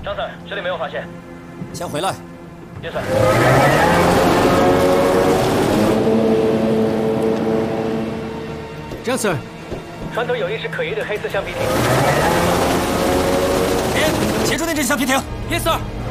张 Sir， 这里没有发现。 先回来。 叶 Sir。 张 Sir， 船头有一只可疑的黑色橡皮艇。 别，协助那只橡皮艇。 Yes Sir。